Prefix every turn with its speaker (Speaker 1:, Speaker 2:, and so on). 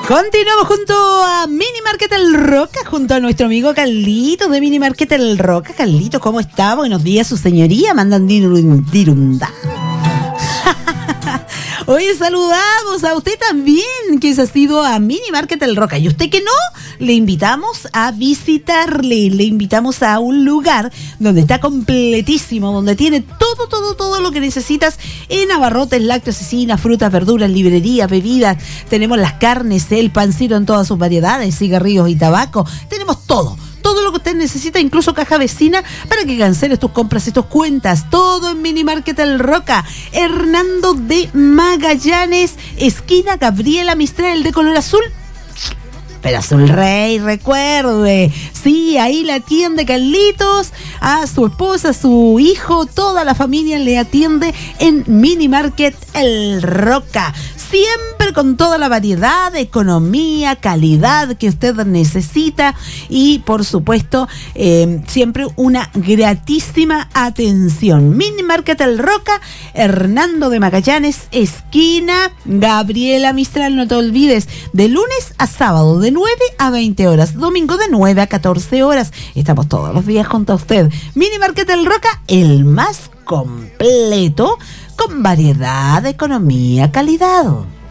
Speaker 1: Continuamos junto a Mini Market El Roca, junto a nuestro amigo Carlitos de Mini Market El Roca. Carlitos, ¿cómo está? Buenos días, su señoría. Mandan dirundá. Hoy saludamos a usted también, que se ha sido a Mini Market El Roca. Y usted que no, le invitamos a visitarle. Le invitamos a un lugar donde está completísimo, donde tiene todo lo que necesitas en abarrotes, lácteos, cecinas, frutas, verduras, librería, bebidas. Tenemos las carnes, el pancito en todas sus variedades, cigarrillos y tabaco. Tenemos todo lo que usted necesita, incluso caja vecina, para que canceles tus compras y tus cuentas. Todo en Mini Market El Roca. Hernando de Magallanes, esquina Gabriela Mistral, de color azul. Pero Azul Rey, recuerde. Sí, ahí le atiende Carlitos, a su esposa, a su hijo, toda la familia le atiende en Mini Market El Roca. Siempre con toda la variedad de economía, calidad que usted necesita y, por supuesto, siempre una gratísima atención. Mini Market El Roca, Hernando de Magallanes, esquina Gabriela Mistral. No te olvides, de lunes a sábado, de 9 a 20 horas, domingo de 9 a 14 horas. Estamos todos los días junto a usted. Mini Market El Roca, el más completo, con variedad, economía, calidad.